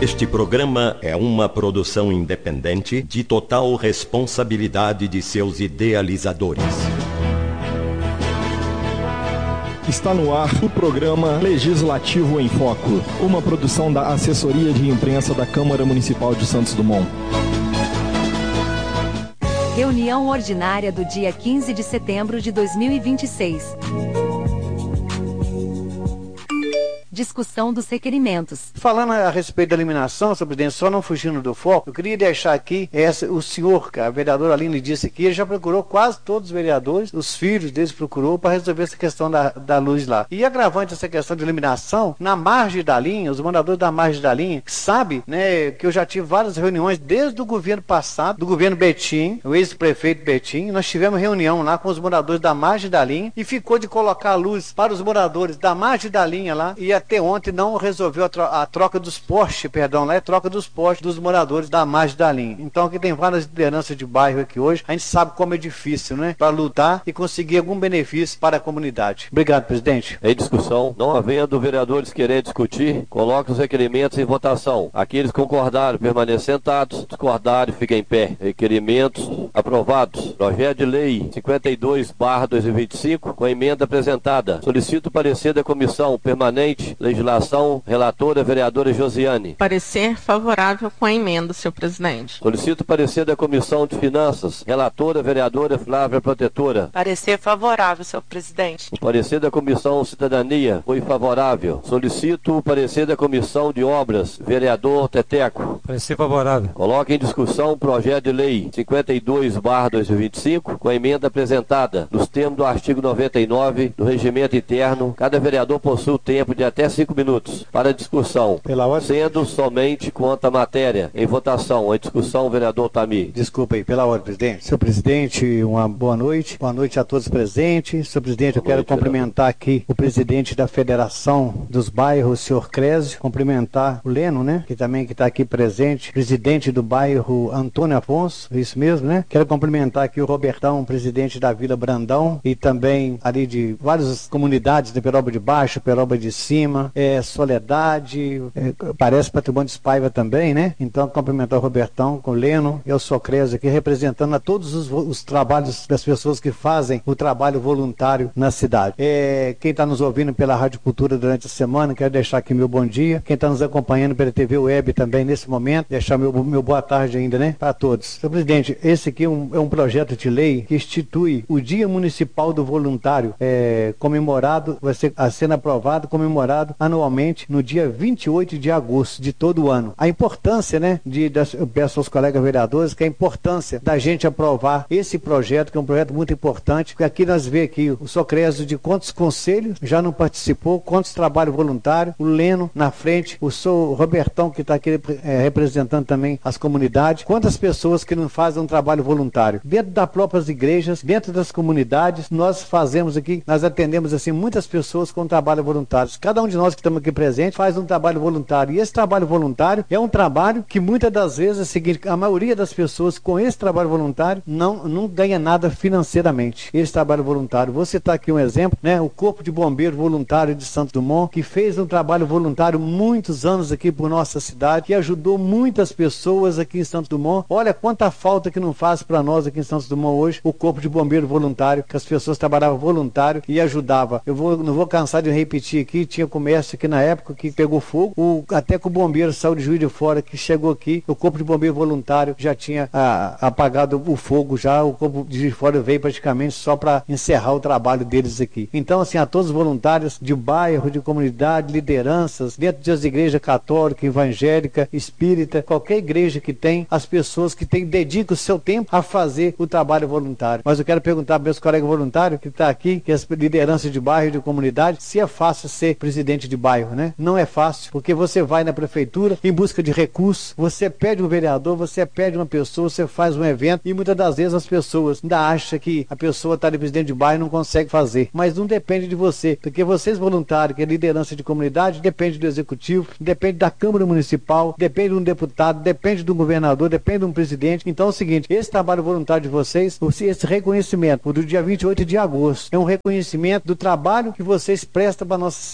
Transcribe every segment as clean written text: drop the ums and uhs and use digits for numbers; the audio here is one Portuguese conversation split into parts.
Este programa é uma produção independente de total responsabilidade de seus idealizadores. Está no ar o programa Legislativo em Foco, uma produção da Assessoria de Imprensa da Câmara Municipal de Santos Dumont. Reunião ordinária do dia 15 de setembro de 2026. Discussão dos requerimentos. Falando a respeito da eliminação, senhor presidente, só não fugindo do foco, eu queria deixar aqui, o senhor, a vereadora Aline disse aqui, ele já procurou quase todos os vereadores, os filhos deles procurou para resolver essa questão da luz lá. E agravante essa questão de eliminação, na margem da linha, os moradores da margem da linha, que sabe, né, que eu já tive várias reuniões desde o governo passado, do governo Betim, o ex-prefeito Betim, nós tivemos reunião lá com os moradores da margem da linha e ficou de colocar a luz para os moradores da margem da linha lá e até ontem não resolveu a troca dos postes, lá é troca dos postes dos moradores da margem da linha. Então aqui tem várias lideranças de bairro aqui hoje, a gente sabe como é difícil, né, para lutar e conseguir algum benefício para a comunidade. Obrigado, presidente. Em discussão, não havendo vereadores querer discutir, coloque os requerimentos em votação. Aqueles que concordaram, permaneçam sentados, discordaram, fiquem em pé. Requerimentos aprovados. Projeto de lei 52/2025, com a emenda apresentada. Solicito o parecer da comissão permanente legislação, relatora, vereadora Josiane. Parecer favorável com a emenda, senhor presidente. Solicito o parecer da Comissão de Finanças, relatora, vereadora Flávia Protetora. Parecer favorável, senhor presidente. O parecer da Comissão Cidadania foi favorável. Solicito o parecer da Comissão de Obras, vereador Teteco. Parecer favorável. Coloque em discussão o projeto de lei 52/2025, com a emenda apresentada. Nos termos do artigo 99 do Regimento Interno, cada vereador possui o tempo de até 5 minutos para discussão, sendo somente quanto à matéria. Em votação, a discussão, vereador Tamir. Desculpa aí, pela hora, presidente. Senhor presidente, uma boa noite. Boa noite a todos presentes. Senhor presidente, eu quero cumprimentar aqui o presidente da Federação dos Bairros, o senhor Crésio, cumprimentar o Leno, né, que também está aqui presente, presidente do bairro Antônio Afonso, isso mesmo, né? Quero cumprimentar aqui o Robertão, presidente da Vila Brandão, e também ali de várias comunidades de Peroba de Baixo, Peroba de Cima, Soledade, parece Patrimônio de Paiva também, né? Então, cumprimentar o Robertão, com o Leno e o Socrésio aqui, representando a todos os trabalhos das pessoas que fazem o trabalho voluntário na cidade. Quem está nos ouvindo pela Rádio Cultura durante a semana, quero deixar aqui meu bom dia. Quem está nos acompanhando pela TV Web também nesse momento, deixar meu boa tarde ainda, né? Para todos. Senhor presidente, esse aqui é um projeto de lei que institui o Dia Municipal do Voluntário, comemorado, vai ser sendo aprovado, comemorado anualmente no dia 28 de agosto de todo o ano. A importância, né, eu peço aos colegas vereadores que a importância da gente aprovar esse projeto, que é um projeto muito importante, porque aqui nós vemos aqui o Socrésio de quantos conselhos já não participou, quantos trabalho voluntário, o Leno na frente, o Robertão que está aqui representando também as comunidades, quantas pessoas que não fazem um trabalho voluntário. Dentro das próprias igrejas, dentro das comunidades, nós fazemos aqui, nós atendemos assim muitas pessoas com trabalho voluntário. Cada um de nós que estamos aqui presentes faz um trabalho voluntário, e esse trabalho voluntário é um trabalho que muitas das vezes é o seguinte: a maioria das pessoas com esse trabalho voluntário não ganha nada financeiramente. Esse trabalho voluntário, vou citar aqui um exemplo, né? O Corpo de Bombeiro Voluntário de Santos Dumont, que fez um trabalho voluntário muitos anos aqui por nossa cidade, que ajudou muitas pessoas aqui em Santos Dumont. Olha quanta falta que não faz para nós aqui em Santos Dumont hoje, o Corpo de Bombeiro Voluntário, que as pessoas trabalhavam voluntário e ajudavam. Não vou cansar de repetir aqui, tinha comércio aqui na época que pegou fogo, até que o bombeiro saiu de Juiz de Fora, que chegou aqui, o Corpo de Bombeiro Voluntário já tinha apagado o fogo, já o Corpo de Juiz de Fora veio praticamente só para encerrar o trabalho deles aqui. Então, assim, a todos os voluntários de bairro, de comunidade, lideranças, dentro das igrejas católica, evangélica, espírita, qualquer igreja que tem, as pessoas que dedicam o seu tempo a fazer o trabalho voluntário. Mas eu quero perguntar para meus colegas voluntários que estão aqui, que as lideranças de bairro e de comunidade, se é fácil ser presidente de bairro, né? Não é fácil, porque você vai na prefeitura em busca de recursos, você pede um vereador, você pede uma pessoa, você faz um evento e muitas das vezes as pessoas ainda acham que a pessoa está de presidente de bairro e não consegue fazer. Mas não depende de você, porque vocês voluntários, que é liderança de comunidade, depende do executivo, depende da Câmara Municipal, depende de um deputado, depende do governador, depende de um presidente. Então é o seguinte, esse trabalho voluntário de vocês, esse reconhecimento do dia 28 de agosto, é um reconhecimento do trabalho que vocês prestam para a nossa cidade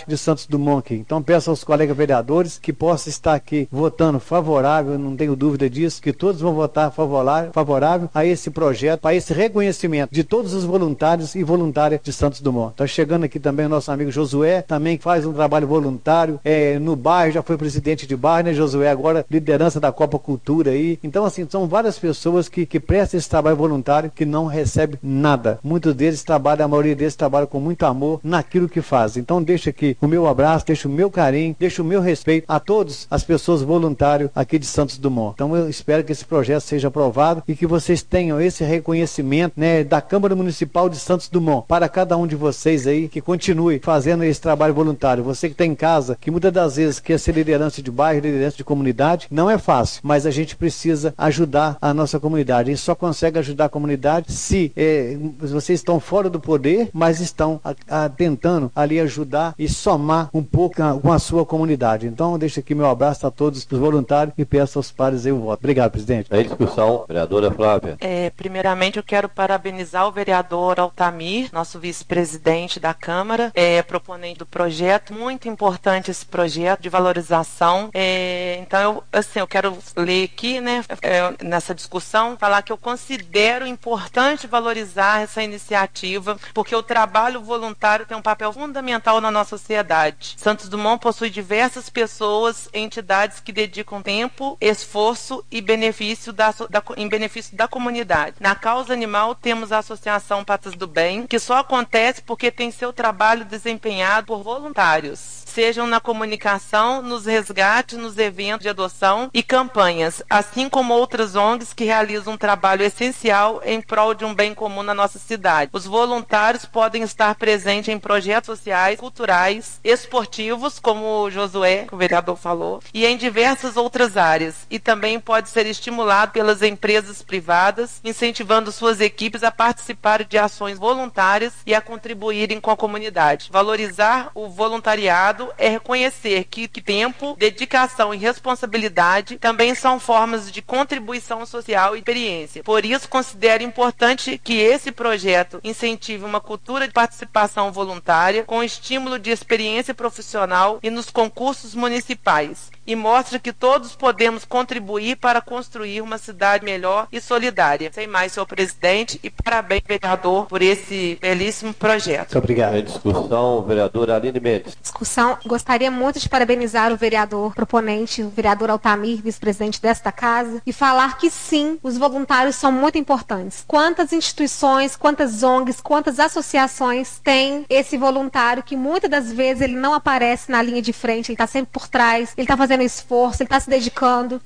de Santos Dumont aqui. Então peço aos colegas vereadores que possam estar aqui votando favorável, não tenho dúvida disso, que todos vão votar favorável a esse projeto, a esse reconhecimento de todos os voluntários e voluntárias de Santos Dumont. Está chegando aqui também o nosso amigo Josué, também que faz um trabalho voluntário no bairro, já foi presidente de bairro, né, Josué? Agora liderança da Copa Cultura aí. Então, assim, são várias pessoas que prestam esse trabalho voluntário que não recebem nada. Muitos deles trabalham, a maioria deles trabalham com muito amor naquilo que fazem. Então, deixo aqui o meu abraço, deixo o meu carinho, deixo o meu respeito a todas as pessoas voluntárias aqui de Santos Dumont. Então, eu espero que esse projeto seja aprovado e que vocês tenham esse reconhecimento, né, da Câmara Municipal de Santos Dumont para cada um de vocês aí que continue fazendo esse trabalho voluntário. Você que está em casa, que muitas das vezes quer ser liderança de bairro, liderança de comunidade, não é fácil, mas a gente precisa ajudar a nossa comunidade. A gente só consegue ajudar a comunidade se vocês estão fora do poder, mas estão tentando ali ajudar e somar um pouco com a sua comunidade. Então, eu deixo aqui meu abraço a todos os voluntários e peço aos pares aí o voto. Obrigado, presidente. Em discussão, vereadora Flávia. Primeiramente, eu quero parabenizar o vereador Altamir, nosso vice-presidente da Câmara, proponente do projeto. Muito importante esse projeto de valorização. Então, eu quero ler aqui, né, nessa discussão, falar que eu considero importante valorizar essa iniciativa, porque o trabalho voluntário tem um papel fundamental na nossa sociedade. Santos Dumont possui diversas pessoas, entidades que dedicam tempo, esforço e benefício em benefício da comunidade. Na causa animal, temos a Associação Patas do Bem, que só acontece porque tem seu trabalho desempenhado por voluntários, sejam na comunicação, nos resgates, nos eventos de adoção e campanhas, assim como outras ONGs que realizam um trabalho essencial em prol de um bem comum na nossa cidade. Os voluntários podem estar presentes em projetos sociais, culturais, esportivos, como o Josué, que o vereador falou, e em diversas outras áreas. E também pode ser estimulado pelas empresas privadas, incentivando suas equipes a participarem de ações voluntárias e a contribuírem com a comunidade. Valorizar o voluntariado é reconhecer que tempo, dedicação e responsabilidade também são formas de contribuição social e experiência. Por isso, considero importante que esse projeto incentive uma cultura de participação voluntária com estímulo de experiência profissional e nos concursos municipais, e mostre que todos podemos contribuir para construir uma cidade melhor e solidária. Sem mais, senhor presidente, e parabéns, vereador, por esse belíssimo projeto. Muito obrigado. Em discussão, vereadora Aline Mendes. Gostaria muito de parabenizar o vereador proponente, o vereador Altamir, vice-presidente desta casa, e falar que sim, os voluntários são muito importantes. Quantas instituições, quantas ONGs, quantas associações têm esse voluntário que muitas das vezes ele não aparece na linha de frente, ele está sempre por trás, ele está fazendo esforço, ele está se dedicando,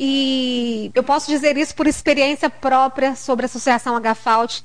e eu posso dizer isso por experiência própria sobre a Associação HFAUT.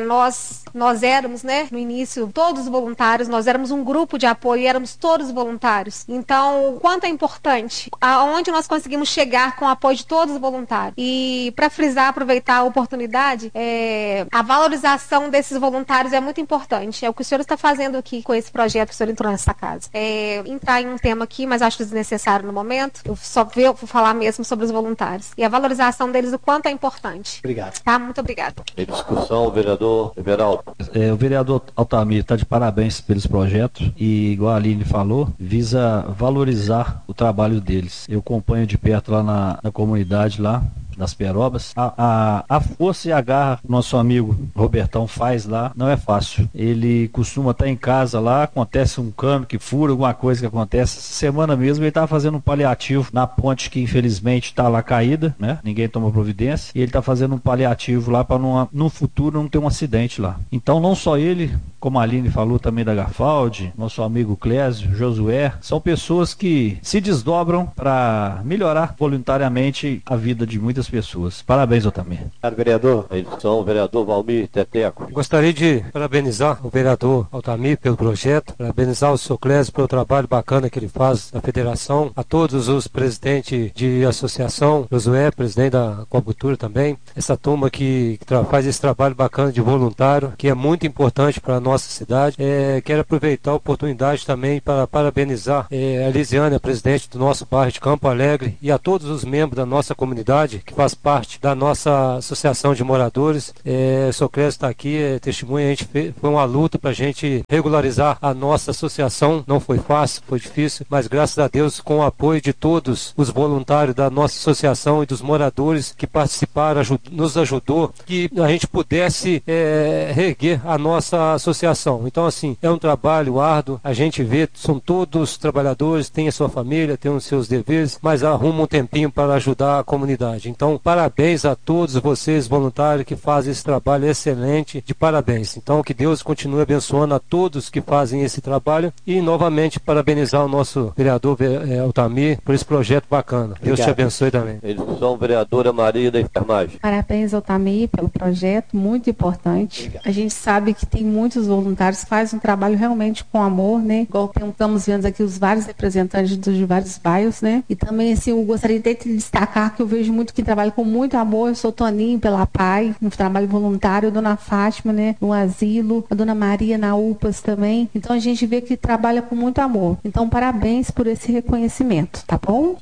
Nós éramos, né, no início, todos voluntários, nós éramos um grupo de apoio e éramos todos voluntários. Então, o quanto é importante, aonde nós conseguimos chegar com o apoio de todos os voluntários. E, para frisar, aproveitar a oportunidade, a valorização desses voluntários é muito importante. É o que o senhor está fazendo aqui com esse projeto que o senhor entrou nessa casa. Entrar em um tema aqui, mas acho desnecessário no momento. Eu só vou falar mesmo sobre os voluntários. E a valorização deles, o quanto é importante. Obrigado. Tá? Muito obrigada. Em discussão, o vereador Everaldo. O vereador Altamir está de parabéns pelos projetos e, igual a Aline falou, visa valorizar o trabalho deles. Eu acompanho de perto lá na comunidade lá das Perobas. A força e a garra que nosso amigo Robertão faz lá não é fácil. Ele costuma estar em casa lá, acontece um cano que fura, alguma coisa que acontece. Essa semana mesmo ele estava fazendo um paliativo na ponte que infelizmente está lá caída, né? Ninguém toma providência. E ele está fazendo um paliativo lá para no futuro não ter um acidente lá. Então não só ele, como a Aline falou também da Gafaldi, nosso amigo Clésio, Josué, são pessoas que se desdobram para melhorar voluntariamente a vida de muitas pessoas. Parabéns, Altamir. Obrigado, vereador. A edição, vereador Valmir Teteco. Gostaria de parabenizar o vereador Altamir pelo projeto, parabenizar o senhor Clésio pelo trabalho bacana que ele faz na federação, a todos os presidentes de associação, Josué, presidente da Coacultura também, essa turma que faz esse trabalho bacana de voluntário, que é muito importante para nossa cidade. Quero aproveitar a oportunidade também para parabenizar a Elisiane, a presidente do nosso bairro de Campo Alegre, e a todos os membros da nossa comunidade, que faz parte da nossa associação de moradores. O Socrésio está aqui, testemunha, foi uma luta para a gente regularizar a nossa associação. Não foi fácil, foi difícil, mas graças a Deus, com o apoio de todos os voluntários da nossa associação e dos moradores que participaram, nos ajudou que a gente pudesse reerguer a nossa associação. Então, assim, é um trabalho árduo, a gente vê, são todos trabalhadores, têm a sua família, têm os seus deveres, mas arrumam um tempinho para ajudar a comunidade. Então, parabéns a todos vocês, voluntários, que fazem esse trabalho excelente, de parabéns. Então, que Deus continue abençoando a todos que fazem esse trabalho e, novamente, parabenizar o nosso vereador Altamir por esse projeto bacana. Obrigado. Deus te abençoe também. Discussão, vereadora Maria da Enfermagem. Parabéns, Altamir, pelo projeto, muito importante. Obrigado. A gente sabe que tem muitos voluntários que fazem um trabalho realmente com amor, né? Igual estamos vendo aqui os vários representantes dos vários bairros, né? E também, assim, eu gostaria de destacar que eu vejo muito que trabalha com muito amor. Eu sou Toninho pela PAI, um trabalho voluntário, a dona Fátima, né? No asilo, a dona Maria na UPAS também. Então a gente vê que trabalha com muito amor. Então, parabéns por esse reconhecimento, tá bom?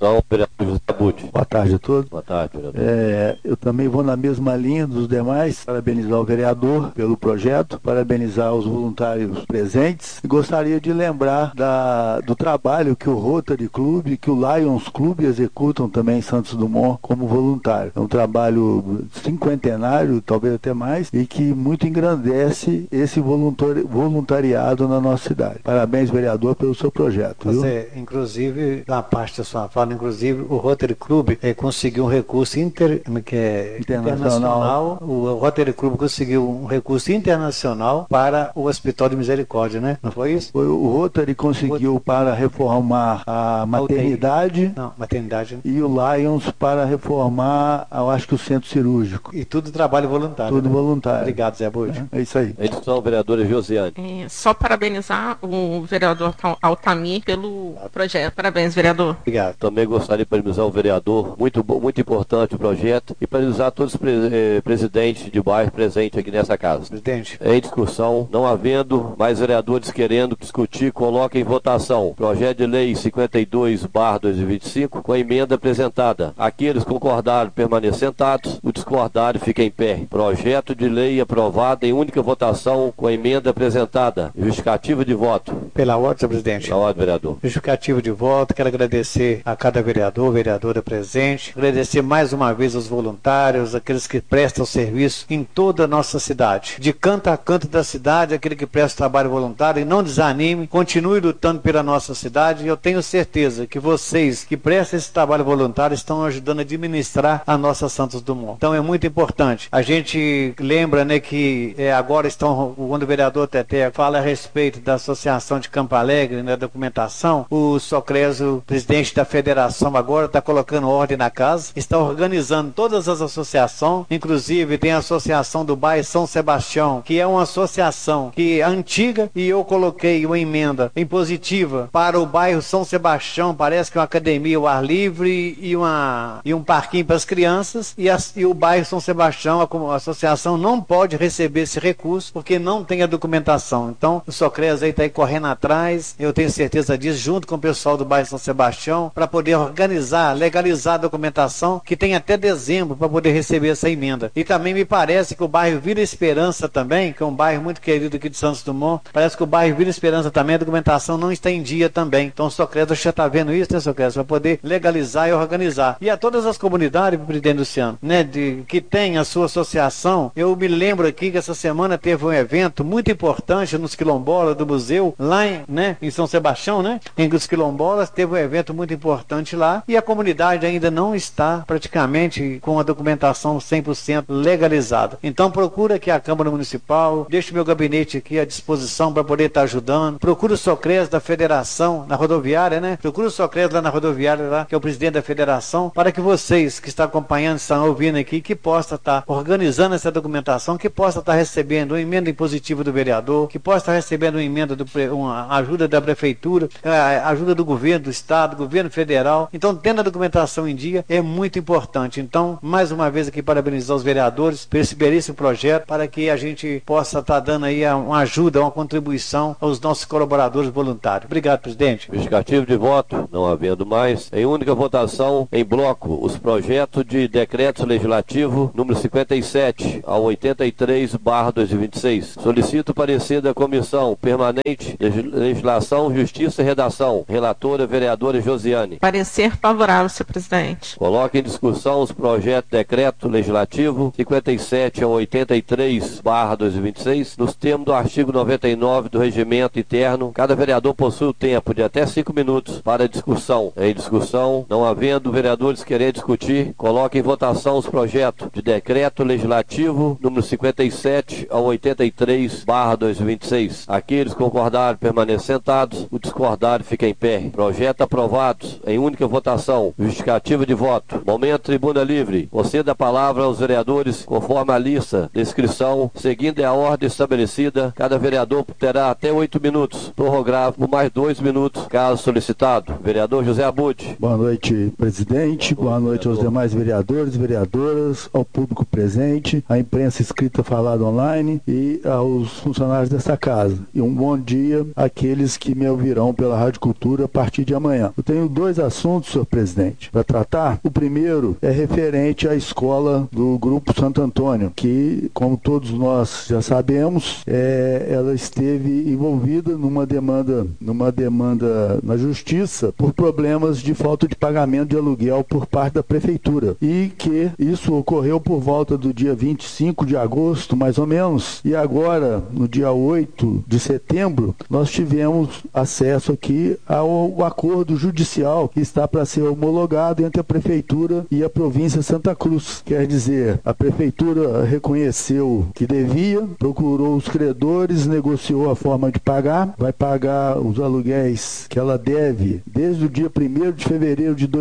Boa tarde a todos. Boa tarde, vereador. Eu também vou na mesma linha dos demais, parabenizar o vereador pelo projeto, parabenizar os voluntários presentes e gostaria de lembrar do trabalho que o Rotary Club, que o Lions Club executam também em Santos Dumont como voluntário. É um trabalho cinquentenário, talvez até mais, e que muito engrandece esse voluntariado na nossa cidade. Parabéns, vereador, pelo seu projeto. Você, inclusive, na parte da sua fala, inclusive, o Rotary Club conseguiu um recurso internacional. O Rotary Club conseguiu um recurso internacional para o Hospital de Misericórdia, né? Não foi isso? O Rotary conseguiu para reformar a maternidade. Não, maternidade. E o Lions para reformar, eu acho que o centro cirúrgico. E tudo trabalho voluntário. Tudo, né? Voluntário. Obrigado, Zé Budi. É isso aí. Edição, vereadora Josiane. Só parabenizar o vereador Altamir pelo projeto. Parabéns, vereador. Obrigado. Também gostaria de parabenizar o vereador. Muito importante o projeto. E parabenizar todos os presidentes de bairro presentes aqui nessa casa. Presidente. Em discussão, não havendo mais vereadores querendo discutir, coloca em votação projeto de lei 52/2025 com a emenda apresentada. Aqueles concordaram permanecer sentados, o discordado fica em pé. Projeto de lei aprovado em única votação com a emenda apresentada. Justificativa de voto. Pela ordem, senhor presidente. Pela ordem, vereador. Justificativa de voto. Quero agradecer a cada vereador, vereadora presente. Agradecer mais uma vez aos voluntários, aqueles que prestam serviço em toda a nossa cidade. De canto a canto da cidade, aquele que presta trabalho voluntário, e não desanime, continue lutando pela nossa cidade. E eu tenho certeza que vocês que prestam esse trabalho voluntário estão ajudando a administrar a nossa Santos Dumont. Então é muito importante. A gente lembra, né, que agora quando o vereador Teté fala a respeito da Associação de Campo Alegre, na documentação, o Socrésio, presidente da federação, agora está colocando ordem na casa, está organizando todas as associações, inclusive tem a Associação do Bairro São Sebastião, que é uma associação que é antiga, e eu coloquei uma emenda impositiva para o bairro São Sebastião, parece que uma academia ao ar livre e um parquinho para as crianças, e o bairro São Sebastião, a associação não pode receber esse recurso porque não tem a documentação. Então o Socrésio aí está aí correndo atrás, eu tenho certeza disso, junto com o pessoal do bairro São Sebastião, para poder organizar, legalizar a documentação, que tem até dezembro para poder receber essa emenda. E também me parece que o bairro Vila Esperança também, que é um bairro muito querido aqui de Santos Dumont, parece que o bairro Vila Esperança também, a documentação não está em dia também. Então o Socrésio já está vendo isso, né, Socrésio? Para poder legalizar e organizar. E a todas as comunidades, presidente Luciano, né, que tem a sua associação, eu me lembro aqui que essa semana teve um evento muito importante nos quilombolas do museu, lá em São Sebastião, né? Em os quilombolas, teve um evento muito importante lá, e a comunidade ainda não está praticamente com a documentação 100% legalizada. Então procura aqui a Câmara Municipal, deixa o meu gabinete aqui à disposição para poder estar ajudando. Procura o Socrésio da Federação, na rodoviária, né? Procura o Socrésio lá na rodoviária, lá, que é o presidente da Federação, para que vocês que estão acompanhando, estão ouvindo aqui, que possa estar organizando essa documentação, que possa estar recebendo uma emenda impositiva do vereador, que possa estar recebendo uma ajuda da prefeitura, ajuda do governo do estado, governo federal. Então, tendo a documentação em dia é muito importante. Então, mais uma vez aqui, parabenizar os vereadores por esse belíssimo projeto, para que a gente possa estar dando aí aí uma ajuda, uma contribuição aos nossos colaboradores voluntários. Obrigado, presidente. Justificativo de voto, não havendo mais. Em única votação, em bloco, os projetos de decretos legislativo número 57 ao 83/2026. Solicito o parecer da Comissão Permanente de Legislação, Justiça e Redação. Relatora, vereadora Josiane. Parecer favorável, senhor presidente. Coloque em discussão os projetos de decreto legislativo 57 ao 83/2026, nos termos do artigo 99 do Regimento Interno. Cada vereador possui o tempo de até 5 minutos para discussão. Em discussão, não havendo vereadores querer discutir, coloque em votação os projetos de decreto legislativo número 57 ao 83/2026. Aqueles que concordarem permaneçam sentados, o discordarem fica em pé. Projetos aprovados em única votação. Justificativa de voto. Momento tribuna livre. Conceda a palavra aos vereadores conforme a lista de inscrição, seguindo a ordem estabelecida. Cada vereador terá até 8 minutos. Prorrogável por mais 2 minutos, caso solicitado. Vereador José Abud. Boa noite, presidente. Boa noite aos demais vereadores, vereadoras, ao público presente, à imprensa escrita falada online e aos funcionários desta casa. E um bom dia àqueles que me ouvirão pela Rádio Cultura a partir de amanhã. Eu tenho 2 assuntos, senhor presidente, para tratar. O primeiro é referente à escola do Grupo Santo Antônio, que, como todos nós já sabemos, ela esteve envolvida numa demanda na justiça por problemas de falta de pagamento de aluguel por parte da prefeitura, e que isso ocorreu por volta do dia 25 de agosto, mais ou menos, e agora, no dia 8 de setembro, nós tivemos acesso aqui ao acordo judicial que está para ser homologado entre a prefeitura e a província de Santa Cruz. Quer dizer, a prefeitura reconheceu que devia, procurou os credores, negociou a forma de pagar, vai pagar os aluguéis que ela deve desde o dia 1º de fevereiro de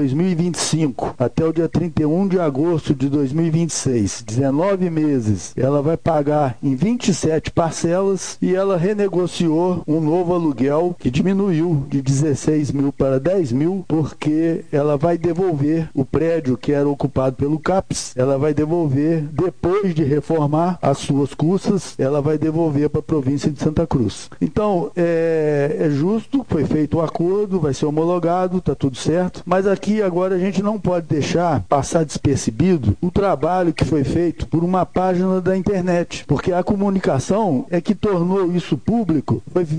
2025 até o dia 31 de agosto de 2026, 19 meses. Ela vai pagar em 27 parcelas e ela renegociou um novo aluguel que diminuiu de 16 mil para 10 mil, porque ela vai devolver o prédio que era ocupado pelo CAPES, ela vai devolver, depois de reformar as suas custas, ela vai devolver para a província de Santa Cruz. Então, é justo, foi feito o acordo, vai ser homologado, está tudo certo, mas aqui agora a gente não pode deixar passar despercebido o trabalho que foi feito por uma página da internet, porque a comunicação é que tornou isso público,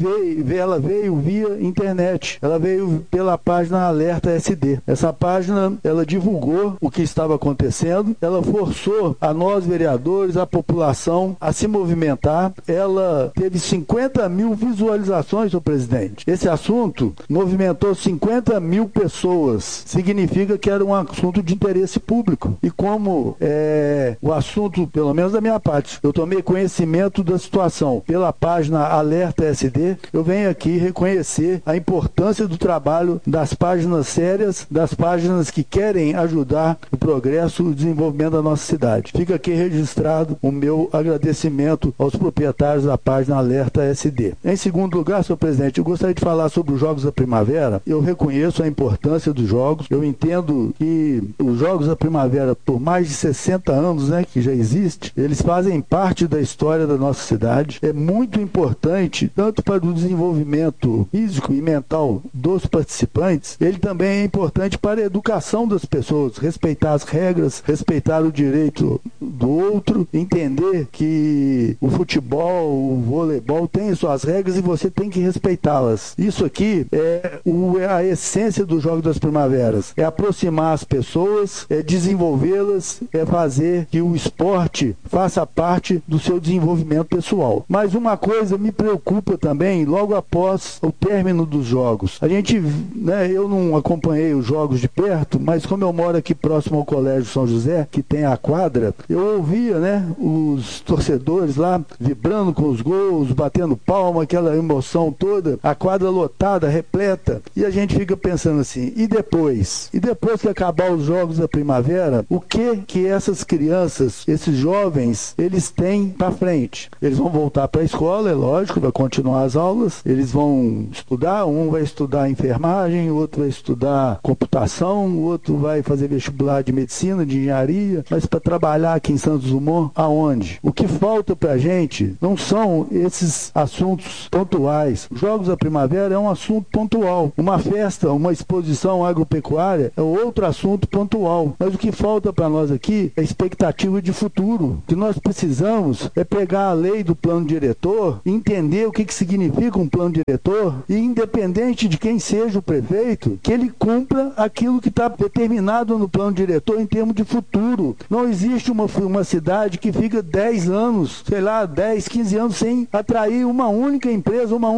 ela veio via internet, ela veio pela página Alerta SD. Essa página, ela divulgou o que estava acontecendo, ela forçou a nós vereadores, a população a se movimentar, ela teve 50 mil visualizações, senhor presidente. Esse assunto movimentou 50 mil pessoas, significa que era um assunto de interesse público. E como o assunto, pelo menos da minha parte, eu tomei conhecimento da situação pela página Alerta SD, eu venho aqui reconhecer a importância do trabalho das páginas sérias, das páginas que querem ajudar o progresso e o desenvolvimento da nossa cidade. Fica aqui registrado o meu agradecimento aos proprietários da página Alerta SD. Em segundo lugar, senhor presidente, eu gostaria de falar sobre os Jogos da Primavera. Eu reconheço a importância dos Jogos, eu entendo que os Jogos da Primavera, por mais de 60 anos, que já existe, eles fazem parte da história da nossa cidade. É muito importante, tanto para o desenvolvimento físico e mental dos participantes, ele também é importante para a educação das pessoas, respeitar as regras, respeitar o direito do outro, entender que o futebol, o voleibol tem suas regras e você tem que respeitá-las. Isso aqui é a essência dos Jogos das Primaveras, é aproximar as pessoas, é desenvolvê-las, é fazer que o esporte faça parte do seu desenvolvimento pessoal. Mas uma coisa me preocupa também, logo após o término dos jogos. A gente, eu não acompanhei os jogos de perto, mas como eu moro aqui próximo ao Colégio São José, que tem a quadra, eu ouvia, os torcedores lá vibrando com os gols, batendo palma, aquela emoção toda, a quadra lotada, repleta, e a gente fica pensando assim, e depois? E depois que acabar os Jogos da Primavera, o que essas crianças, esses jovens, eles têm para frente? Eles vão voltar para a escola, é lógico, vai continuar as aulas, eles vão estudar, um vai estudar enfermagem, o outro vai estudar computação, o outro vai fazer vestibular de medicina, de engenharia, mas para trabalhar aqui em Santos Dumont, aonde? O que falta para a gente, não são esses assuntos pontuais. Os Jogos da Primavera é um assunto pontual. Uma festa, uma exposição agropecuária é outro assunto pontual. Mas o que falta para nós aqui é expectativa de futuro. O que nós precisamos é pegar a lei do plano diretor, entender o que significa um plano diretor e, independente de quem seja o prefeito, que ele cumpra aquilo que está determinado no plano diretor em termos de futuro. Não existe uma cidade que fica 10 anos, 10, 15 anos sem atrair uma única empresa, uma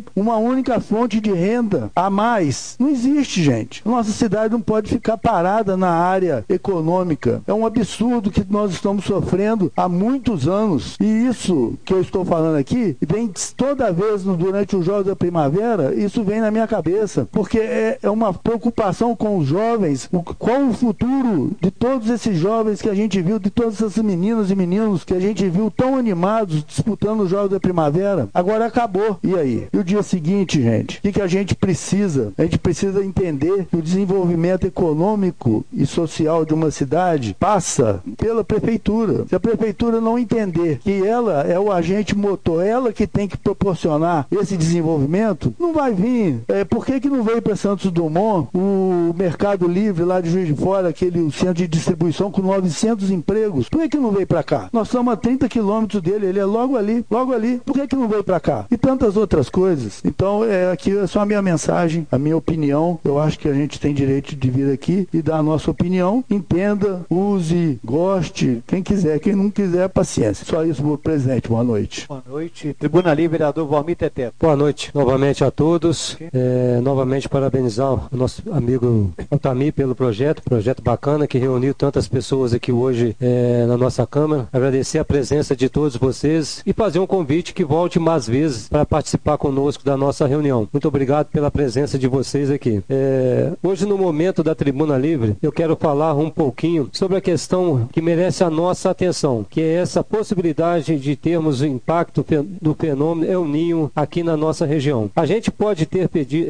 única fonte de renda a mais. Não existe, gente. Nossa cidade não pode ficar parada na área econômica. É um absurdo que nós estamos sofrendo há muitos anos. E isso que eu estou falando aqui, vem toda vez durante os Jogos da Primavera, isso vem na minha cabeça, porque é uma preocupação com os jovens. Qual o futuro de todos esses jovens que a gente viu, de todas essas meninas e meninos que a gente viu tão animados disputando os Jogos da Primavera? Agora acabou. E aí? E o dia seguinte, gente? O que a gente precisa? A gente precisa entender que o desenvolvimento econômico e social de uma cidade passa pela prefeitura. Se a prefeitura não entender que ela é o agente motor, ela que tem que proporcionar esse desenvolvimento, não vai vir. Por que não veio para Santos Dumont o Mercado Livre lá de Juiz de Fora, aquele centro de distribuição com 900 empregos? Por que não veio para cá? Nós estamos a 30 quilômetros dele, ele é logo ali. Por que não veio para cá? E tantas outras coisas. Então, aqui é só a minha mensagem, a minha opinião. Eu acho que a gente tem direito de vir aqui e dar a nossa opinião. Entenda, use, goste, quem quiser, quem não quiser, paciência. Só isso, meu presidente. Boa noite. Boa noite. Tribuna Livre, vereador Valmir Teté. Boa noite novamente a todos. Novamente parabenizar o nosso amigo Altamir pelo projeto bacana que reuniu tantas pessoas aqui hoje na nossa Câmara. Agradecer a presença de todos vocês e fazer um convite que volte mais vezes para participar conosco da nossa reunião. Muito obrigado pela presença de vocês aqui. Hoje, no momento da Tribuna Livre, eu quero falar um pouquinho sobre a questão que merece a nossa atenção, que é essa possibilidade de termos o impacto do fenômeno El Niño aqui na nossa região. A gente pode ter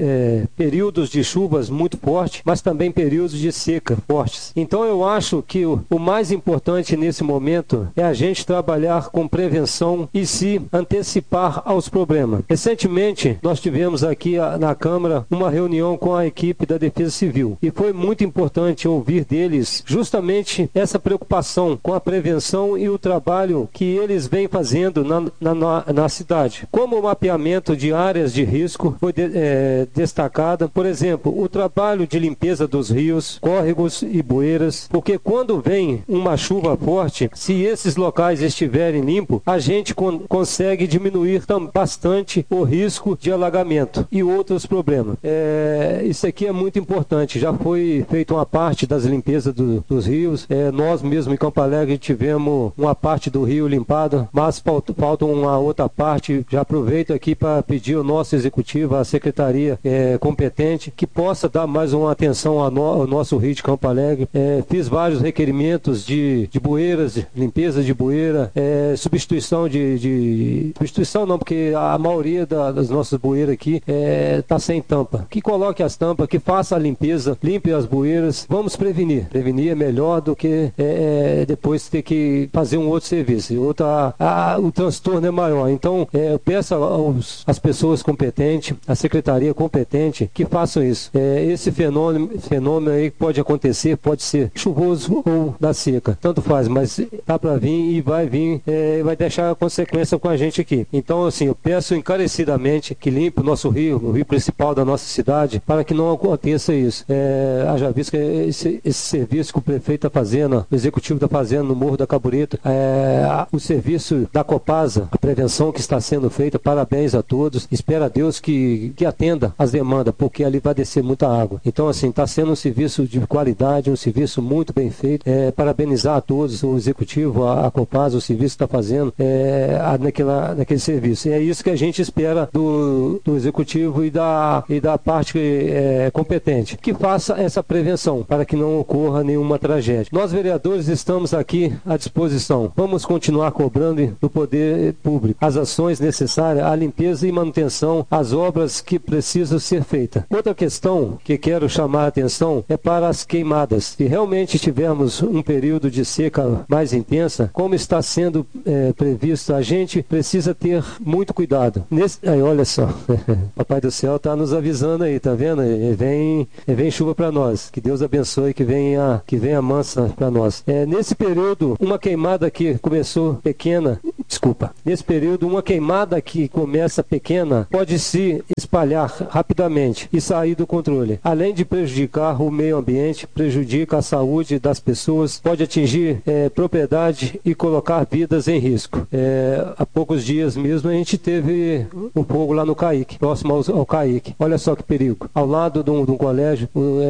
períodos de chuvas muito fortes, mas também períodos de seca fortes. Então eu acho que o mais importante nesse momento é a gente trabalhar com prevenção e se antecipar aos problemas. Recentemente, nós tivemos aqui na Câmara uma reunião com a equipe da Defesa Civil e foi muito importante ouvir deles justamente essa preocupação com a prevenção e o trabalho que eles vêm fazendo na cidade. Como o mapeamento de áreas de risco foi destacada, por exemplo, o trabalho de limpeza dos rios, córregos e bueiras, porque quando vem uma chuva forte, se esses locais estiverem limpos, a gente consegue diminuir bastante o risco de alagamento e outros problemas. Isso aqui é muito importante. Já foi feita uma parte das limpezas dos rios. Nós mesmo em Campo Alegre tivemos uma parte do rio limpada, mas falta uma outra parte. Já aproveito aqui para pedir ao nosso executivo, à secretaria competente, que possa dar mais uma atenção ao nosso rio de Campo Alegre. Fiz vários requerimentos de bueiras, limpeza de bueira, substituição substituição não, porque a maioria das nossas bueiras aqui está sem tampa. Que coloque as tampas, que faça a limpeza, limpe as bueiras. Vamos prevenir. Prevenir é melhor do que depois ter que fazer um outro serviço. O transtorno é maior. Então, eu peço às pessoas competentes, à secretaria competente, que façam isso. Esse fenômeno aí pode acontecer, pode ser chuvoso ou da seca. Tanto faz, mas tá para vir e vai vir, vai deixar consequência com a gente aqui. Então, assim, eu peço encarecidamente que limpe o nosso rio, o rio principal da nossa cidade, para que não aconteça isso. Haja visto que esse serviço que o prefeito está fazendo, o executivo está fazendo no Morro da Cabureta, o serviço da Copasa, a prevenção que está sendo feita, parabéns a todos. Espero a Deus que atenda as demandas, porque ali vai descer muita água. Então, assim, está sendo um serviço de qualidade, um serviço muito bem feito. Parabenizar a todos, o executivo, a Copasa, o serviço que está fazendo naquele serviço. E é isso que a gente espera do executivo e da parte competente, que faça essa prevenção para que não ocorra nenhuma tragédia. Nós, vereadores, estamos aqui à disposição. Vamos continuar cobrando do poder público as ações necessárias, a limpeza e manutenção, as obras que precisam ser feitas. Outra questão que quero chamar a atenção é para as queimadas. Se realmente tivermos um período de seca mais intensa, como está sendo previsto isso. A gente precisa ter muito cuidado. Aí, olha só, Papai do Céu está nos avisando aí, tá vendo? Vem chuva para nós. Que Deus abençoe, que venha mansa para nós. Nesse período, uma queimada que começou pequena, nesse período, uma queimada que começa pequena pode se espalhar rapidamente e sair do controle. Além de prejudicar o meio ambiente, prejudica a saúde das pessoas, pode atingir propriedade e colocar vidas em risco. Há poucos dias mesmo a gente teve um fogo lá no Caique, próximo ao Caique. Olha só que perigo. Ao lado de um colégio,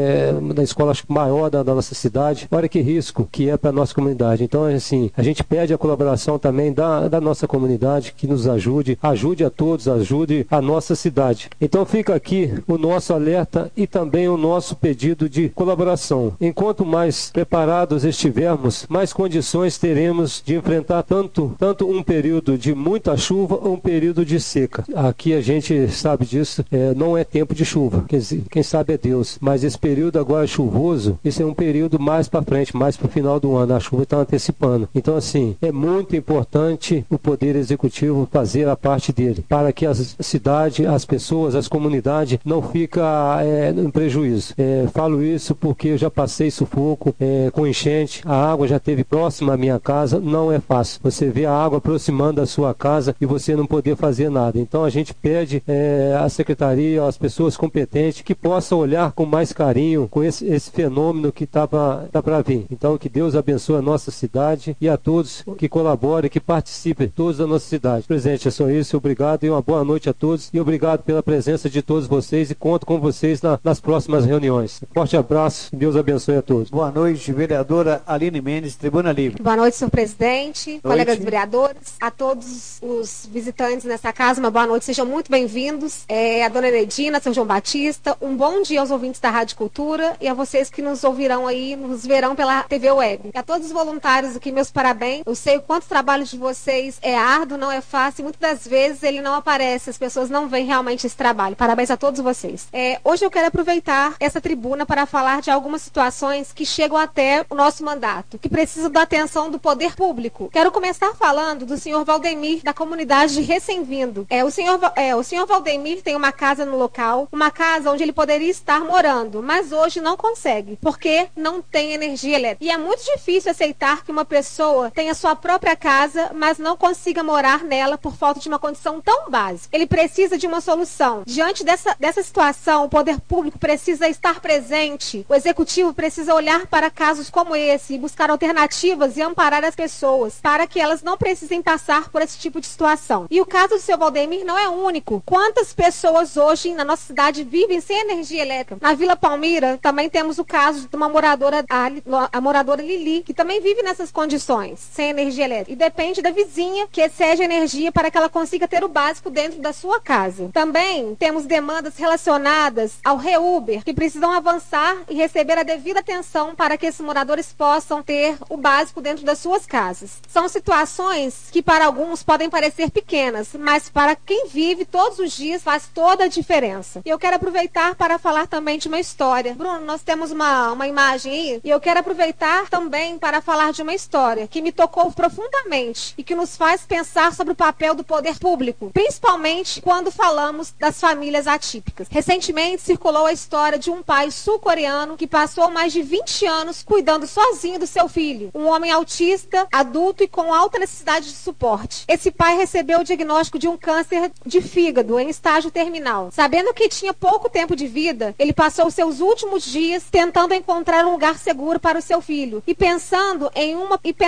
da escola maior da nossa cidade. Olha que risco que é para a nossa comunidade. Então, assim, a gente pede a colaboração também da nossa comunidade, que nos ajude a todos, ajude a nossa cidade. Então fica aqui o nosso alerta e também o nosso pedido de colaboração. Enquanto mais preparados estivermos, mais condições teremos de enfrentar tanto um período de muita chuva ou um período de seca. Aqui a gente sabe disso, não é tempo de chuva, quem sabe é Deus, mas esse período agora chuvoso, esse é um período mais para frente, mais para o final do ano, a chuva está antecipando. Então, assim, é muito importante o Poder Executivo fazer a parte dele, para que a cidade, as pessoas, as comunidades não fiquem em prejuízo. Falo isso porque eu já passei sufoco com enchente, a água já esteve próxima à minha casa, não é fácil. Você vê a água aproximando da sua casa e você não poder fazer nada. Então a gente pede à Secretaria, às pessoas competentes, que possam olhar com mais carinho com esse fenômeno que tá para vir. Então que Deus abençoe a nossa cidade e a todos que colaborem, que participem, todos da nossa cidade. Presidente, é só isso. Obrigado e uma boa noite a todos. E obrigado pela presença de todos vocês e conto com vocês nas próximas reuniões. Um forte abraço e Deus abençoe a todos. Boa noite, vereadora Aline Mendes, Tribuna Livre. Boa noite, senhor presidente, colegas vereadores, a todos os visitantes nessa casa, uma boa noite, sejam muito bem-vindos. A dona Eredina, seu João Batista, um bom dia aos ouvintes da Rádio Cultura e a vocês que nos ouvirão aí, nos verão pela TV Web. E a todos os voluntários aqui, meus parabéns. Eu sei o quanto o trabalho de vocês é árduo, não é fácil, e muitas das vezes ele não aparece, as pessoas não veem realmente esse trabalho. Parabéns a todos vocês. Hoje eu quero aproveitar essa tribuna para falar de algumas situações que chegam até o nosso mandato, que precisam da atenção do poder público. Quero começar falando do senhor Valdemir, da comunidade de Recém-Vindo. O senhor Valdemir tem uma casa no local, uma casa onde ele poderia estar morando, mas hoje não consegue, porque não tem energia elétrica. E é muito difícil aceitar que uma pessoa tenha sua própria casa, mas não consiga morar nela por falta de uma condição tão básica. Ele precisa de uma solução. Diante dessa situação, o poder público precisa estar presente, o executivo precisa olhar para casos como esse e buscar alternativas e amparar as pessoas para que elas não precisem passar por esse tipo de situação. E o caso do seu Valdemir não é único. Quantas pessoas hoje na nossa cidade vivem sem energia elétrica? Na Vila Palmira também temos o caso de uma moradora, a moradora Lili, que também vive nessas condições, sem energia elétrica. E depende da vizinha que excede a energia para que ela consiga ter o básico dentro da sua casa. Também temos demandas relacionadas ao Reuber, que precisam avançar e receber a devida atenção para que esses moradores possam ter o básico dentro das suas casas. São situações que para alguns podem parecer pequenas, mas para quem vive todos os dias faz toda a diferença. E eu quero aproveitar para falar também de uma história. Bruno, nós temos uma imagem aí, e eu quero aproveitar também para falar de uma história que me tocou profundamente e que nos faz pensar sobre o papel do poder público, principalmente quando falamos das famílias atípicas. Recentemente circulou a história de um pai sul-coreano que passou mais de 20 anos cuidando sozinho do seu filho, um homem autista, adulto e com alta necessidade de suporte. Esse pai recebeu o diagnóstico de um câncer de fígado em estágio terminal. Sabendo que tinha pouco tempo de vida, ele passou seus últimos dias tentando encontrar um lugar seguro para o seu filho e pensando em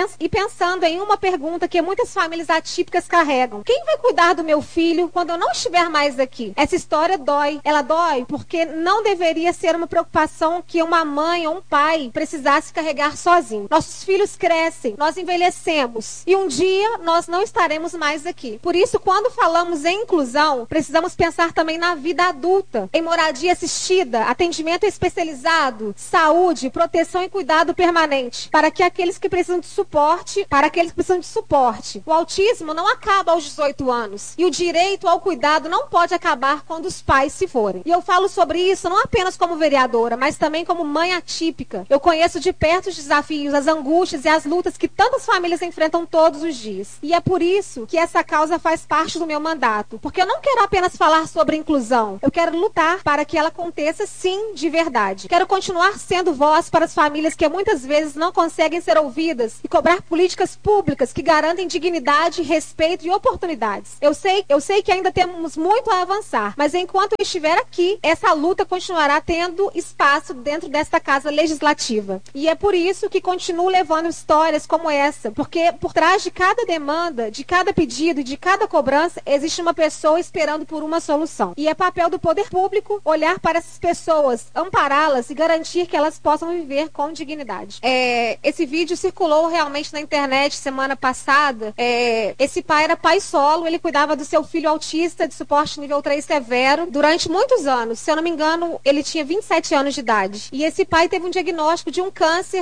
uma pergunta que muitas famílias atípicas carregam: quem vai cuidar do meu filho quando eu não estiver mais aqui? Essa história dói. Ela dói porque não deveria ser uma preocupação que uma mãe ou um pai precisasse carregar sozinho. Nossos filhos crescem, nós envelhecemos e um dia nós não estaremos mais aqui. Por isso, quando falamos em inclusão, precisamos pensar também na vida adulta, em moradia assistida, atendimento especializado, saúde, proteção e cuidado permanente, para aqueles que precisam de suporte, verdade. O autismo não acaba aos 18 anos. E o direito ao cuidado não pode acabar quando os pais se forem. E eu falo sobre isso não apenas como vereadora, mas também como mãe atípica. Eu conheço de perto os desafios, as angústias e as lutas que tantas famílias enfrentam todos os dias. E é por isso que essa causa faz parte do meu mandato. Porque eu não quero apenas falar sobre inclusão. Eu quero lutar para que ela aconteça sim, de verdade. Quero continuar sendo voz para as famílias que muitas vezes não conseguem ser ouvidas e cobrar políticas públicas que garantem dignidade, respeito e oportunidades. Eu sei que ainda temos muito a avançar, mas enquanto eu estiver aqui, essa luta continuará tendo espaço dentro desta casa legislativa. E é por isso que continuo levando histórias como essa, porque por trás de cada demanda, de cada pedido e de cada cobrança, existe uma pessoa esperando por uma solução. E é papel do poder público olhar para essas pessoas, ampará-las e garantir que elas possam viver com dignidade. Esse vídeo circulou realmente na internet semana passada. Esse pai era pai solo, ele cuidava do seu filho autista de suporte nível 3 severo durante muitos anos. Se eu não me engano, ele tinha 27 anos de idade. E esse pai teve um diagnóstico de um câncer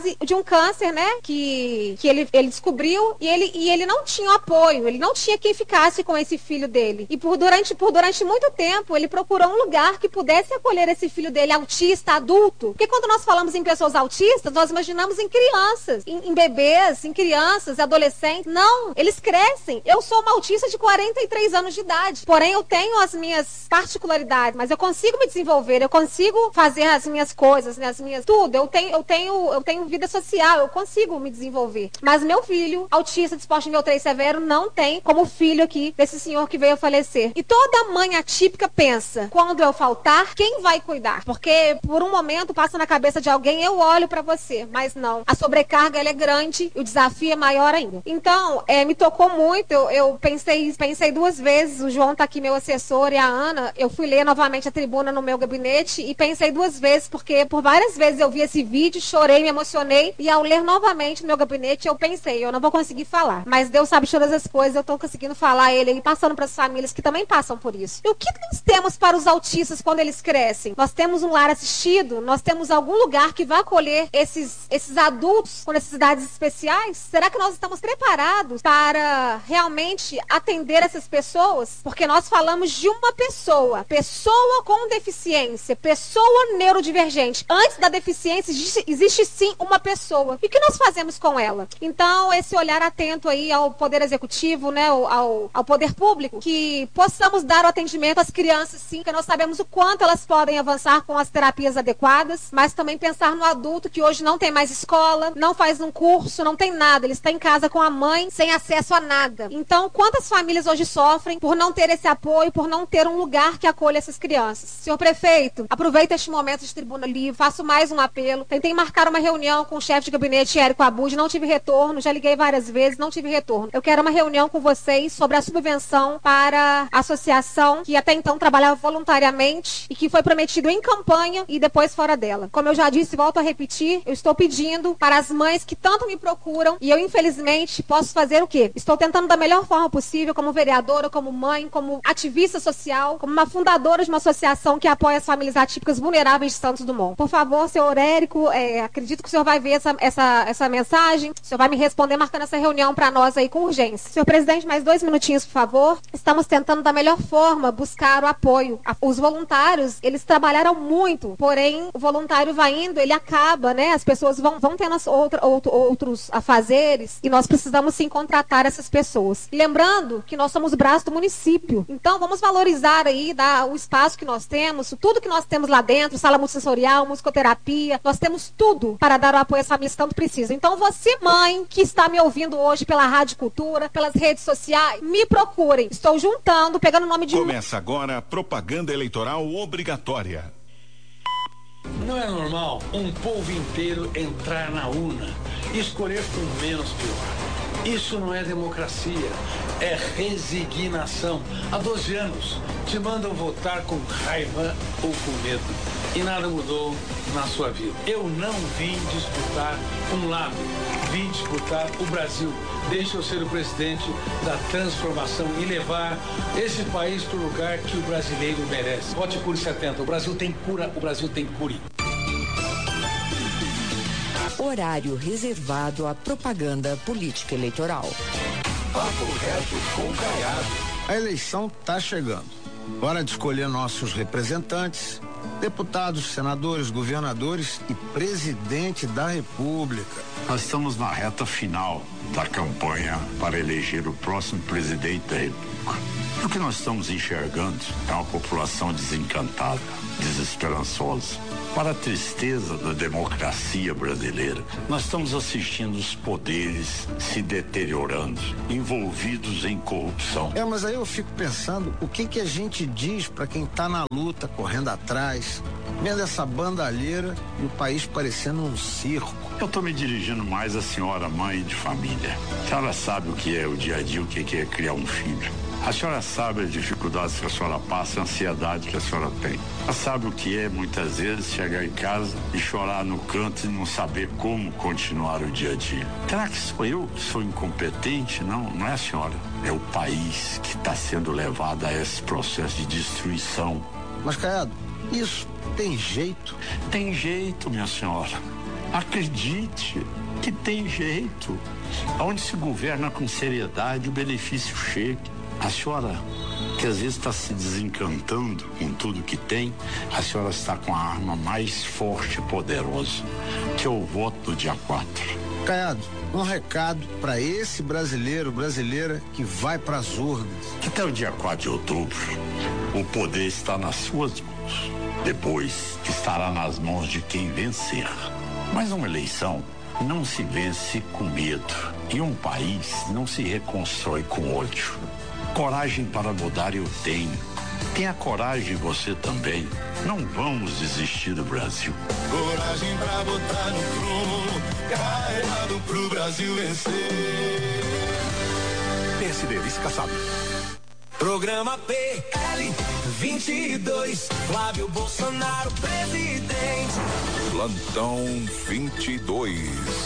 né, que ele descobriu e ele não tinha apoio, ele não tinha quem ficasse com esse filho dele. E durante muito tempo, ele procurou um lugar que pudesse acolher esse filho dele autista, adulto. Porque quando nós falamos em pessoas autistas, nós imaginamos em crianças, em bebês, em crianças, adolescentes. Não, eles crescem. Eu sou uma autista de 43 anos de idade. Porém, eu tenho as minhas particularidades, mas eu consigo me desenvolver, eu consigo fazer as minhas coisas, né, tudo. Eu tenho vida social, eu consigo me desenvolver. Mas meu filho, autista de suporte nível 3 severo, não tem como filho aqui desse senhor que veio a falecer. E toda mãe atípica pensa, quando eu faltar, quem vai cuidar? Porque por um momento passa na cabeça de alguém, eu olho pra você, mas não. A sobrecarga ela é grande e o desafio é maior ainda. Então, me tocou muito, eu pensei duas vezes, o João tá aqui, meu assessor, e a Ana, eu fui ler novamente a tribuna no meu gabinete e pensei duas vezes, porque por várias vezes eu vi esse vídeo, chorei, me emocionei, e ao ler novamente no meu gabinete, eu pensei, eu não vou conseguir falar. Mas Deus sabe de todas as coisas, eu tô conseguindo falar ele e passando para as famílias que também passam por isso. E o que nós temos para os autistas quando eles crescem? Nós temos um lar assistido? Nós temos algum lugar que vai acolher esses adultos com necessidades especiais? Será que nós estamos preparados para realmente atender essas pessoas? Porque nós falamos de uma pessoa com deficiência, pessoa neurodivergente. Antes da deficiência existe sim uma pessoa. E o que nós fazemos com ela? Então, esse olhar atento aí ao poder executivo, né, ao poder público, que possamos dar o atendimento às crianças, sim, que nós sabemos o quanto elas podem avançar com as terapias adequadas, mas também pensar no adulto que hoje não tem mais escola, não faz um curso, não tem nada, ele está em casa com a mãe, sem acesso a nada. Então, quantas famílias hoje sofrem por não ter esse apoio, por não ter um lugar que acolha essas crianças? Senhor prefeito, aproveita este momento de tribuna livre, faço mais um apelo. Tentei marcar uma reunião com o chefe de gabinete, Érico Abud, não tive retorno, já liguei várias vezes, não tive retorno. Eu quero uma reunião com vocês sobre a subvenção para a associação que até então trabalhava voluntariamente e que foi prometido em campanha e depois fora dela. Como eu já disse, volto a repetir, eu estou pedindo para as mães que tanto me procuram e eu, infelizmente, posso fazer o quê? Estou tentando da melhor forma possível, como vereadora, como mãe, como ativista social, como uma fundadora de uma associação que apoia as famílias atípicas vulneráveis de Santos Dumont. Por favor, senhor Érico, acredito que o senhor vai ver essa mensagem, o senhor vai me responder marcando essa reunião para nós aí com urgência. Senhor presidente, mais 2 minutinhos, por favor. Estamos tentando da melhor forma buscar o apoio. Os voluntários, eles trabalharam muito, porém o voluntário vai indo, ele acaba, né? As pessoas vão tendo outros afazeres e nós precisamos sim contratar essas pessoas. Lembrando que nós somos o braço do município, então vamos valorizar aí o espaço que nós temos, tudo que nós temos lá dentro, sala multissensorial, musicoterapia, nós temos tudo para dar o apoio às famílias que tanto precisam. Então você, mãe, que está me ouvindo hoje pela Rádio Cultura, pelas redes sociais, me procurem. Estou juntando, pegando o nome de... Começa agora a propaganda eleitoral obrigatória. Não é normal um povo inteiro entrar na urna e escolher com menos pior. Isso não é democracia, é resignação. Há 12 anos te mandam votar com raiva ou com medo e nada mudou na sua vida. Eu não vim disputar um lado, vim disputar o Brasil. Deixa eu ser o presidente da transformação e levar esse país para o lugar que o brasileiro merece. Vote Cure 70. O Brasil tem cura, o Brasil tem cure. Horário reservado à propaganda política eleitoral. Papo Reto com Caiado. A eleição tá chegando. Hora de escolher nossos representantes, deputados, senadores, governadores e presidente da República. Nós estamos na reta final da campanha para eleger o próximo presidente da República. E o que nós estamos enxergando é uma população desencantada, desesperançosa. Para a tristeza da democracia brasileira, nós estamos assistindo os poderes se deteriorando, envolvidos em corrupção. Mas aí eu fico pensando, o que a gente diz para quem tá na luta, correndo atrás, vendo essa bandalheira e o país parecendo um circo? Eu estou me dirigindo mais à senhora mãe de família. A senhora sabe o que é o dia a dia, o que é criar um filho. A senhora sabe as dificuldades que a senhora passa, a ansiedade que a senhora tem. Ela sabe o que é, muitas vezes, chegar em casa e chorar no canto e não saber como continuar o dia a dia. Será que sou eu que sou incompetente? Não é a senhora. É o país que está sendo levado a esse processo de destruição. Mas, Caiado, isso tem jeito? Tem jeito, minha senhora. Acredite que tem jeito. Onde se governa com seriedade, o benefício chega. A senhora, que às vezes está se desencantando com tudo que tem, a senhora está com a arma mais forte e poderosa, que é o voto do dia 4. Caiado, um recado para esse brasileira que vai para as urnas. Que até o dia 4 de outubro, o poder está nas suas mãos. Depois, estará nas mãos de quem vencer. Mas uma eleição não se vence com medo. E um país não se reconstrói com ódio. Coragem para mudar eu tenho. Tenha coragem você também. Não vamos desistir do Brasil. Coragem pra botar no prumo, carregado pro Brasil vencer. PSD, vice-caçado. Programa PL 22, Flávio Bolsonaro, presidente. Plantão 22.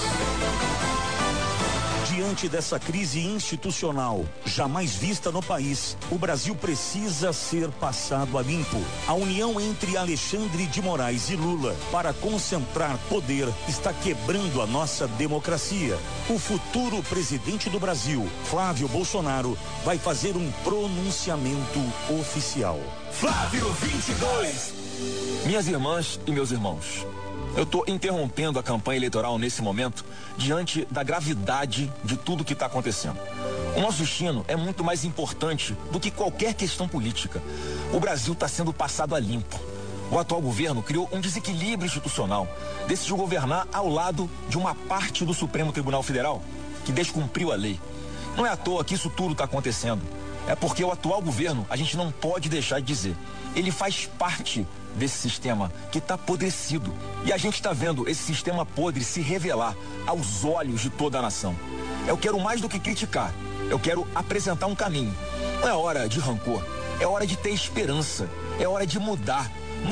Diante dessa crise institucional, jamais vista no país, o Brasil precisa ser passado a limpo. A união entre Alexandre de Moraes e Lula para concentrar poder está quebrando a nossa democracia. O futuro presidente do Brasil, Flávio Bolsonaro, vai fazer um pronunciamento oficial. Flávio 22. Minhas irmãs e meus irmãos, eu estou interrompendo a campanha eleitoral nesse momento diante da gravidade de tudo que está acontecendo. O nosso destino é muito mais importante do que qualquer questão política. O Brasil está sendo passado a limpo. O atual governo criou um desequilíbrio institucional, decidiu governar ao lado de uma parte do Supremo Tribunal Federal que descumpriu a lei. Não é à toa que isso tudo está acontecendo. É porque o atual governo, a gente não pode deixar de dizer, ele faz parte desse sistema que está apodrecido. E a gente está vendo esse sistema podre se revelar aos olhos de toda a nação. Eu quero mais do que criticar, eu quero apresentar um caminho. Não é hora de rancor, é hora de ter esperança, é hora de mudar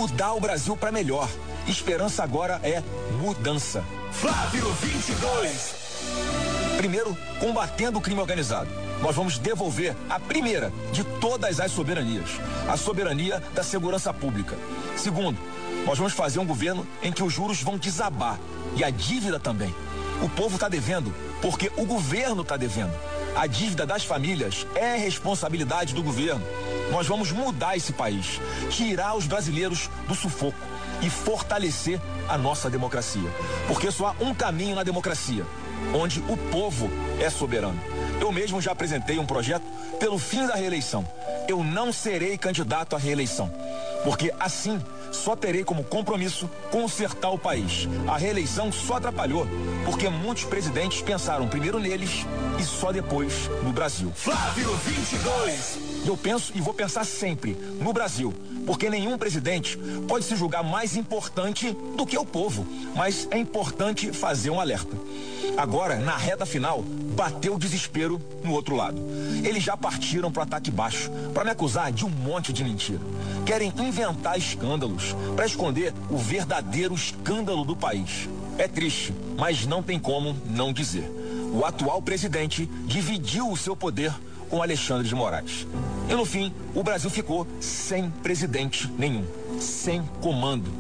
o Brasil para melhor. Esperança agora é mudança. Flávio 22. Primeiro, combatendo o crime organizado. Nós vamos devolver a primeira de todas as soberanias, a soberania da segurança pública. Segundo, nós vamos fazer um governo em que os juros vão desabar e a dívida também. O povo está devendo porque o governo está devendo. A dívida das famílias é responsabilidade do governo. Nós vamos mudar esse país, tirar os brasileiros do sufoco e fortalecer a nossa democracia. Porque só há um caminho na democracia, onde o povo é soberano. Eu mesmo já apresentei um projeto pelo fim da reeleição. Eu não serei candidato à reeleição, porque assim só terei como compromisso consertar o país. A reeleição só atrapalhou, porque muitos presidentes pensaram primeiro neles e só depois no Brasil. Flávio 22. Eu penso e vou pensar sempre no Brasil, porque nenhum presidente pode se julgar mais importante do que o povo, mas é importante fazer um alerta. Agora, na reta final, bateu o desespero no outro lado. Eles já partiram para o ataque baixo, para me acusar de um monte de mentira. Querem inventar escândalos para esconder o verdadeiro escândalo do país. É triste, mas não tem como não dizer. O atual presidente dividiu o seu poder com Alexandre de Moraes. E no fim, o Brasil ficou sem presidente nenhum, sem comando.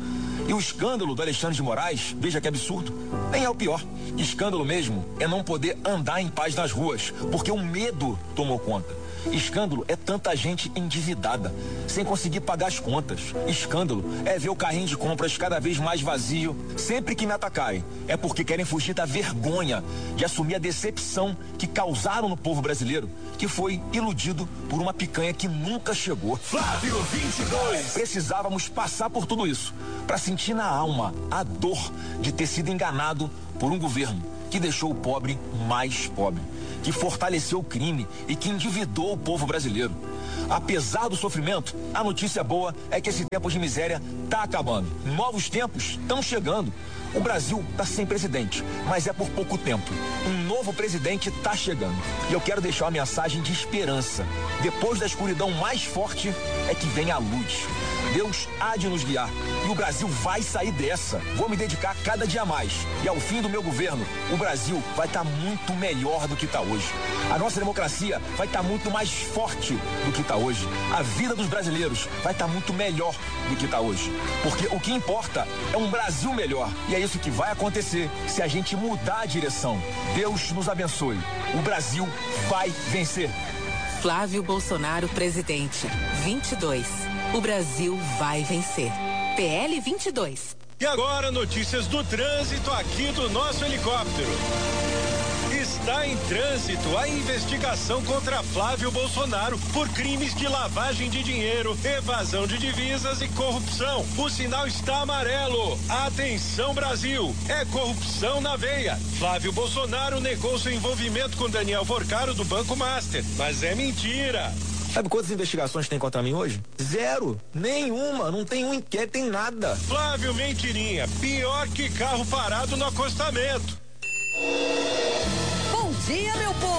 E o escândalo do Alexandre de Moraes, veja que absurdo, nem é o pior. Escândalo mesmo é não poder andar em paz nas ruas, porque o medo tomou conta. Escândalo é tanta gente endividada, sem conseguir pagar as contas. Escândalo é ver o carrinho de compras cada vez mais vazio. Sempre que me atacarem, é porque querem fugir da vergonha de assumir a decepção que causaram no povo brasileiro, que foi iludido por uma picanha que nunca chegou. Flávio 22. Precisávamos passar por tudo isso para sentir na alma a dor de ter sido enganado por um governo que deixou o pobre mais pobre, que fortaleceu o crime e que endividou o povo brasileiro. Apesar do sofrimento, a notícia boa é que esse tempo de miséria tá acabando. Novos tempos estão chegando. O Brasil tá sem presidente, mas é por pouco tempo. Um novo presidente tá chegando. E eu quero deixar uma mensagem de esperança. Depois da escuridão mais forte é que vem a luz. Deus há de nos guiar e o Brasil vai sair dessa. Vou me dedicar cada dia mais e ao fim do meu governo, o Brasil vai estar muito melhor do que está hoje. A nossa democracia vai estar muito mais forte do que está hoje. A vida dos brasileiros vai estar muito melhor do que está hoje. Porque o que importa é um Brasil melhor e é isso que vai acontecer se a gente mudar a direção. Deus nos abençoe. O Brasil vai vencer. Flávio Bolsonaro, presidente. 22. O Brasil vai vencer. PL 22. E agora, notícias do trânsito aqui do nosso helicóptero. Está em trânsito a investigação contra Flávio Bolsonaro por crimes de lavagem de dinheiro, evasão de divisas e corrupção. O sinal está amarelo. Atenção, Brasil! É corrupção na veia. Flávio Bolsonaro negou seu envolvimento com Daniel Forcaro do Banco Master, mas é mentira. Sabe quantas investigações tem contra mim hoje? 0. Nenhuma. Não tem um inquérito, tem nada. Flávio Mentirinha, pior que carro parado no acostamento. Bom dia, meu povo!